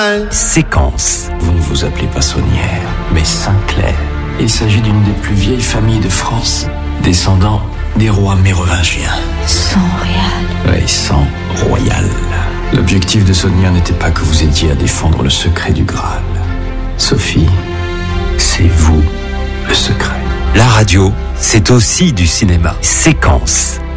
Séquence. Vous ne vous appelez pas Saunière, mais Sinclair. Il s'agit d'une des plus vieilles familles de France, descendant des rois mérovingiens. Sang royal. Oui, sang royal. L'objectif de Saunière n'était pas que vous aidiez à défendre le secret du Graal. Sophie, c'est vous le secret. La radio, c'est aussi du cinéma. Séquence.